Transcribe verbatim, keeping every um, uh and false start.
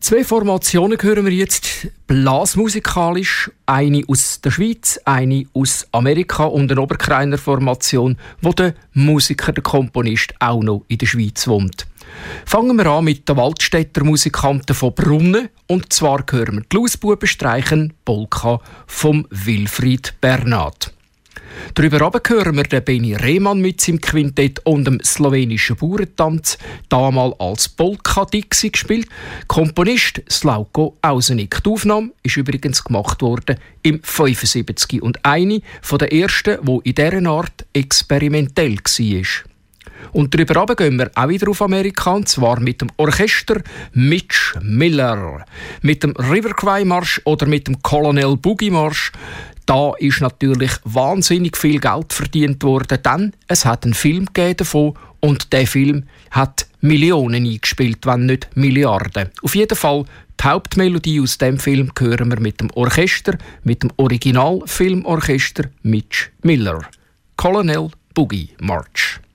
Zwei Formationen hören wir jetzt blasmusikalisch. Eine aus der Schweiz, eine aus Amerika und eine Oberkreiner Formation, wo der Musiker, der Komponist auch noch in der Schweiz wohnt. Fangen wir an mit den Waldstädter Musikanten von Brunnen. Und zwar hören wir die Lausbuben streichen Polka vom Wilfried Bernat. Darüber runter hören wir den Benny Rehmann mit seinem Quintett und dem slowenischen Bauerntanz, damals als Polka-Dixie gespielt. Komponist Slavko Ausenik. Die Aufnahme ist übrigens gemacht worden im fünfundsiebzig und eine von der ersten, die in dieser Art experimentell war. Und darüber runter gehen wir auch wieder auf Amerika, und zwar mit dem Orchester Mitch Miller, mit dem River Kwai Marsch oder mit dem Colonel Boogie Marsch. Da ist natürlich wahnsinnig viel Geld verdient worden, denn es hat einen Film gegeben davon und der Film hat Millionen eingespielt, wenn nicht Milliarden. Auf jeden Fall die Hauptmelodie aus dem Film hören wir mit dem Orchester, mit dem Originalfilmorchester Mitch Miller. Colonel Boogie March.